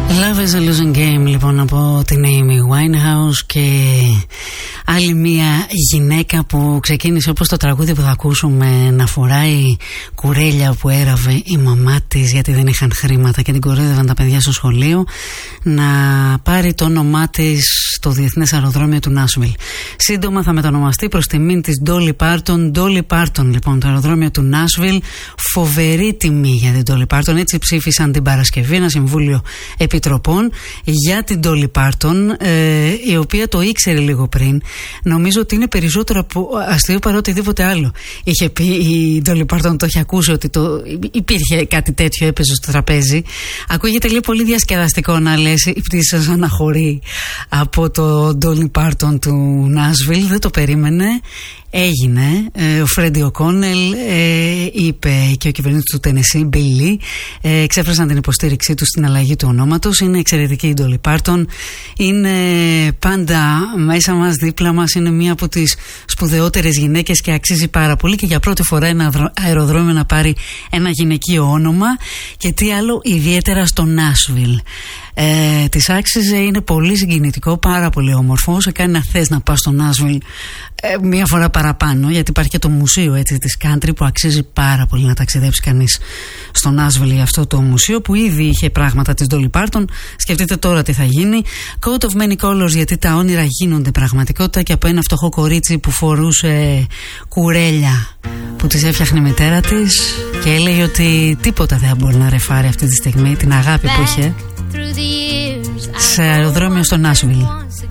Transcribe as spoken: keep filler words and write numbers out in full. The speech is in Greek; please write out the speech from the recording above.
Love is a losing game, λοιπόν, από την Amy Winehouse, και άλλη μια γυναίκα που ξεκίνησε όπως το τραγούδι που θα ακούσουμε να φοράει κουρέλια που έραβε η μαμά της γιατί δεν είχαν χρήματα και την κοροϊδεύαν τα παιδιά στο σχολείο, να πάρει το όνομά της στο Διεθνές Αεροδρόμιο του Νάσβιλ. Σύντομα θα μετονομαστεί προς τιμήν της Dolly Parton. Dolly Parton, λοιπόν, το αεροδρόμιο του Νάσβιλ. Φοβερή τιμή για την Dolly Parton. Έτσι ψήφισαν την Παρασκευή ένα συμβούλιο επιτροπών για την Dolly Parton, ε, η οποία το ήξερε λίγο πριν. Νομίζω ότι είναι περισσότερο από αστείο παρά οτιδήποτε άλλο. Είχε πει η Dolly Parton, το είχε ακούσει ότι το, υπήρχε κάτι τέτοιο, έπαιζε στο τραπέζι. Ακούγεται λίγο πολύ διασκεδαστικό να λες η πτήση σας αναχωρεί από το Dolly Parton του Νάσβιλ. Δεν το περίμενε. Έγινε. Ε, ο Φρέντι Οκόνελ ε, είπε, και ο κυβερνήτης του Τενεσί, Bill Lee, ε, εξέφρασαν την υποστήριξή του στην αλλαγή του ονόματος. Είναι εξαιρετική η Dolly Parton. Είναι πάντα μέσα μας, δίπλα μας. Είναι μία από τις σπουδαιότερες γυναίκες και αξίζει πάρα πολύ, και για πρώτη φορά ένα αεροδρόμιο να πάρει ένα γυναικείο όνομα, και τι άλλο, ιδιαίτερα στο Νάσβιλ. Ε, της άξιζε, είναι πολύ συγκινητικό, πάρα πολύ όμορφο. Σε κάνει να θες να πας στο Νάσβιλ ε, μία φορά παραπάνω, γιατί υπάρχει και το μουσείο, έτσι, της country, που αξίζει πάρα πολύ να ταξιδέψει κανείς στο Νάσβιλ, για αυτό το μουσείο που ήδη είχε πράγματα της Dolly Parton. Σκεφτείτε τώρα τι θα γίνει. Coat of many colors, γιατί τα όνειρα γίνονται πραγματικότητα, και από ένα φτωχό κορίτσι που φορούσε κουρέλια που της έφτιαχνε η μητέρα της και έλεγε ότι τίποτα δεν μπορεί να ρεφάρει αυτή τη στιγμή την αγάπη που είχε, σε αεροδρόμιο στο Νάσβιλ.